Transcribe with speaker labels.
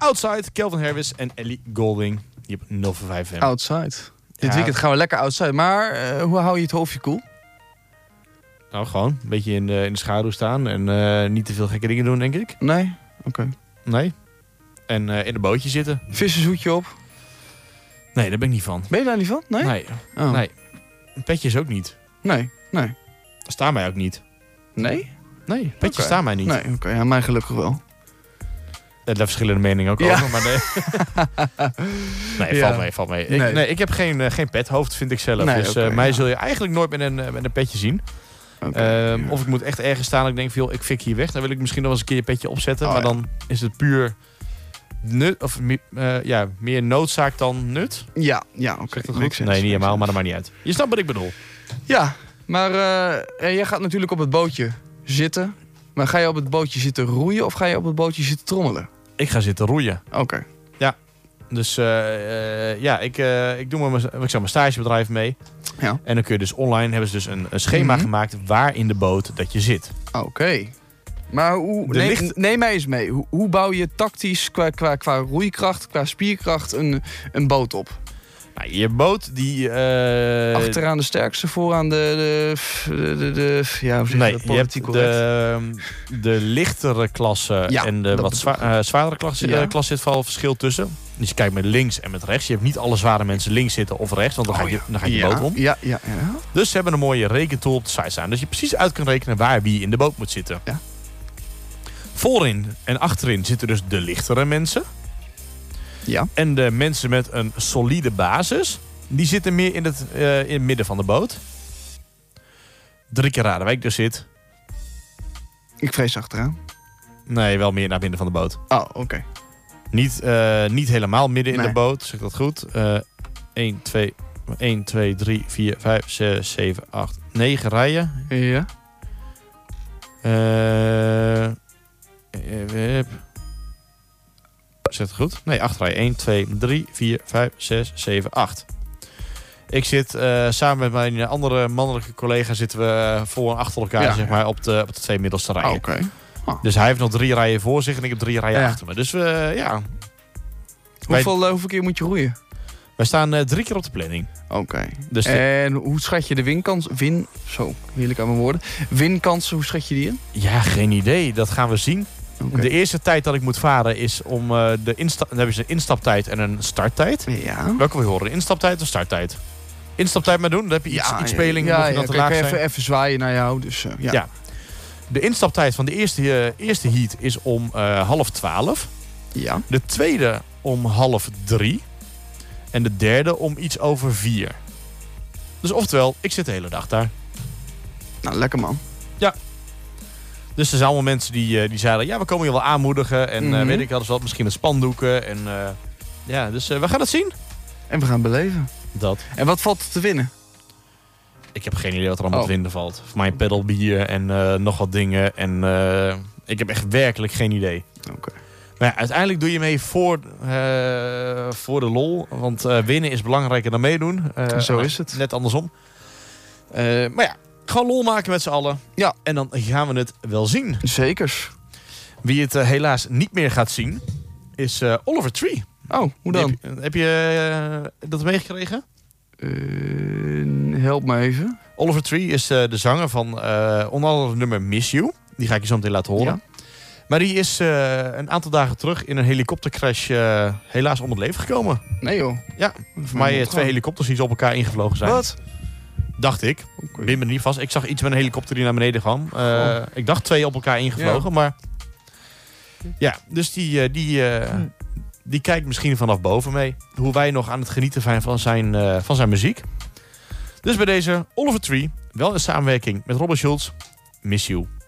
Speaker 1: Outside, Calvin Harris en Ellie Goulding. Die op 0 voor 5 hebben.
Speaker 2: Outside. Dit weekend gaan we lekker outside. Maar hoe hou je het hoofdje koel?
Speaker 1: Nou, gewoon een beetje in de schaduw staan. En niet te veel gekke dingen doen, denk ik.
Speaker 2: Nee? Oké.
Speaker 1: Nee. En in een bootje zitten.
Speaker 2: Vissershoedje op?
Speaker 1: Nee, daar ben ik niet van.
Speaker 2: Ben je daar niet van? Nee?
Speaker 1: Nee.
Speaker 2: Oh.
Speaker 1: Nee. Petjes ook niet.
Speaker 2: Nee.
Speaker 1: Staan mij ook niet.
Speaker 2: Nee?
Speaker 1: Nee, petjes staan mij niet.
Speaker 2: Nee, oké. Ja, mij gelukkig wel.
Speaker 1: Daar verschillende meningen ook over. Maar nee, valt mee. Ik heb geen pethoofd, vind ik zelf.
Speaker 2: Nee,
Speaker 1: dus
Speaker 2: oké,
Speaker 1: zul je eigenlijk nooit met een petje zien. Of ik moet echt ergens staan en ik denk, ik fik hier weg. Dan wil ik misschien nog eens een keer een petje opzetten. Maar dan is het puur nut, of meer noodzaak dan nut.
Speaker 2: Ja, oké.
Speaker 1: Nee, niet helemaal, maar dat maakt niet uit. Je snapt wat ik bedoel.
Speaker 2: Ja, maar jij gaat natuurlijk op het bootje zitten. Maar ga je op het bootje zitten roeien of ga je op het bootje zitten trommelen?
Speaker 1: Ik ga zitten roeien.
Speaker 2: Oké.
Speaker 1: Ja. Dus ik doe mijn stagebedrijf mee.
Speaker 2: Ja.
Speaker 1: En dan kun je dus online, hebben ze dus een schema gemaakt waar in de boot dat je zit.
Speaker 2: Oké. Maar neem mij eens mee. Hoe bouw je tactisch qua roeikracht, qua spierkracht een boot op?
Speaker 1: Nou, je boot die...
Speaker 2: Achteraan de sterkste, vooraan de politiek correct?
Speaker 1: De lichtere klasse en de wat zwaardere klasse zit vooral verschil tussen. Dus je kijkt met links en met rechts. Je hebt niet alle zware mensen links zitten of rechts, want dan gaat je boot om.
Speaker 2: Ja.
Speaker 1: Dus ze hebben een mooie rekentool op de site staan. Dus je precies uit kan rekenen waar wie in de boot moet zitten.
Speaker 2: Ja.
Speaker 1: Voorin en achterin zitten dus de lichtere mensen.
Speaker 2: Ja.
Speaker 1: En de mensen met een solide basis, die zitten meer in het midden van de boot. 3 keer raden waar ik dus zit.
Speaker 2: Ik vrees achteraan.
Speaker 1: Nee, wel meer naar binnen van de boot.
Speaker 2: Oh, oké.
Speaker 1: Niet helemaal midden in de boot, zeg ik dat goed. 1, 2, 3, 4, 5, 6, 7, 8, 9 rijen.
Speaker 2: Ja.
Speaker 1: Zit het goed? Nee, 8 rijen. 1, 2, 3, 4, 5, 6, 7, 8. Ik zit samen met mijn andere mannelijke collega zitten we voor en achter elkaar zeg maar, op de 2 middelste rijen.
Speaker 2: Oké. Oh.
Speaker 1: Dus hij heeft nog 3 rijen voor zich en ik heb 3 rijen achter me. Dus
Speaker 2: Hoeveel keer moet je roeien?
Speaker 1: wij staan 3 keer op de planning.
Speaker 2: Oké.
Speaker 1: Dus
Speaker 2: en hoe schat je de winkans? Zo, heerlijk aan mijn woorden. Winkansen, hoe schat je die in?
Speaker 1: Ja, geen idee. Dat gaan we zien. Okay. De eerste tijd dat ik moet varen is om dan hebben ze een instaptijd en een starttijd.
Speaker 2: Ja.
Speaker 1: Welke wil je horen? Instaptijd of starttijd? Instaptijd maar doen, dan heb je iets speling.
Speaker 2: Ja, dan kan je even zwaaien naar jou. Dus,
Speaker 1: ja. De instaptijd van de eerste heat is om 11:30.
Speaker 2: Ja.
Speaker 1: De tweede om 2:30. En de derde om iets over 4. Dus oftewel, ik zit de hele dag daar.
Speaker 2: Nou, lekker man.
Speaker 1: Ja. Dus er zijn allemaal mensen die zeiden, ja, we komen je wel aanmoedigen. En weet ik wel eens wat, misschien met spandoeken. En dus we gaan het zien.
Speaker 2: En we gaan beleven.
Speaker 1: Dat.
Speaker 2: En wat valt er te winnen?
Speaker 1: Ik heb geen idee wat er allemaal te winnen valt. Voor mij een pedalbier en nog wat dingen. En ik heb echt werkelijk geen idee.
Speaker 2: Oké.
Speaker 1: Maar ja, uiteindelijk doe je mee voor de lol. Want winnen is belangrijker dan meedoen.
Speaker 2: Zo is het.
Speaker 1: Net andersom. Maar ja, gewoon lol maken met z'n allen.
Speaker 2: Ja.
Speaker 1: En dan gaan we het wel zien.
Speaker 2: Zekers.
Speaker 1: Wie het helaas niet meer gaat zien, is Oliver Tree.
Speaker 2: Oh, hoe dan?
Speaker 1: Heb je dat meegekregen?
Speaker 2: Help me even.
Speaker 1: Oliver Tree is de zanger van onder andere het nummer Miss You. Die ga ik je zo meteen laten horen. Ja. Maar die is een aantal dagen terug in een helikoptercrash helaas om het leven gekomen.
Speaker 2: Nee joh.
Speaker 1: Ja, voor mij 2 helikopters die zo op elkaar ingevlogen zijn.
Speaker 2: Wat?
Speaker 1: Dacht ik. Okay. Ben me niet vast. Ik zag iets met een helikopter die naar beneden kwam. Ik dacht 2 op elkaar ingevlogen, maar... Ja, dus die kijkt misschien vanaf boven mee. Hoe wij nog aan het genieten zijn van zijn muziek. Dus bij deze Oliver Tree, wel in samenwerking met Robert Schulz, Miss You.